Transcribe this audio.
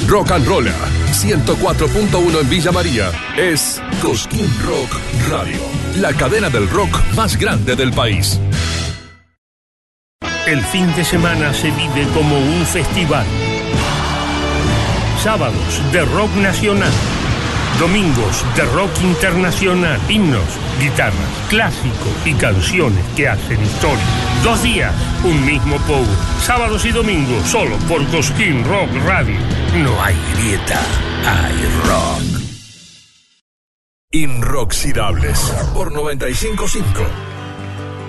Rock and Rolla 104.1 en Villa María es Cosquín Rock Radio, la cadena del rock más grande del país. El fin de semana se vive como un festival. Sábados de rock nacional, domingos de rock internacional, himnos, guitarras, clásicos y canciones que hacen historia. 2 días, un mismo pogo. Sábados y domingos, solo por Cosquín Rock Radio. No hay grieta, hay rock. Inroxidables por 95.5.